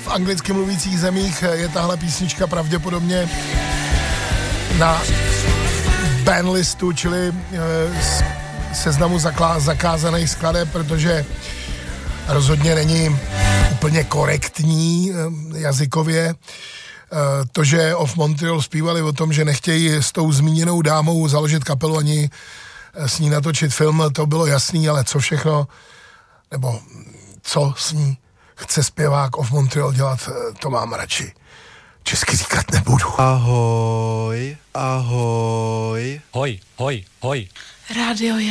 anglicky mluvících zemích je tahle písnička pravděpodobně na banlistu, čili seznamu zakázaných skladeb, protože rozhodně není úplně korektní jazykově. To, že Off Montreal zpívali o tom, že nechtějí s tou zmíněnou dámou založit kapelu ani s ní natočit film, to bylo jasný, ale co všechno, nebo co s ní chce zpěvák Off Montreal dělat, to mám radši česky říkat nebudu. Ahoj, ahoj. Hoj, hoj, hoj. Rádio